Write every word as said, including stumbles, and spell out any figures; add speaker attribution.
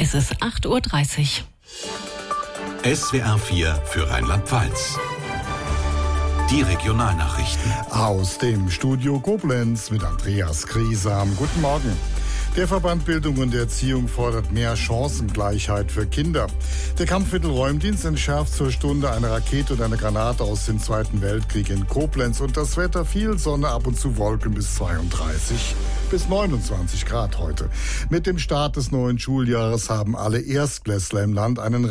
Speaker 1: Es ist acht Uhr dreißig.
Speaker 2: S W R vier für Rheinland-Pfalz. Die Regionalnachrichten.
Speaker 3: Aus dem Studio Koblenz mit Andreas Griesam. Guten Morgen. Der Verband Bildung und Erziehung fordert mehr Chancengleichheit für Kinder. Der Kampfmittelräumdienst entschärft zur Stunde eine Rakete und eine Granate aus dem Zweiten Weltkrieg in Koblenz. Und das Wetter: viel Sonne, ab und zu Wolken bis zweiunddreißig bis neunundzwanzig Grad heute. Mit dem Start des neuen Schuljahres haben alle Erstklässler im Land einen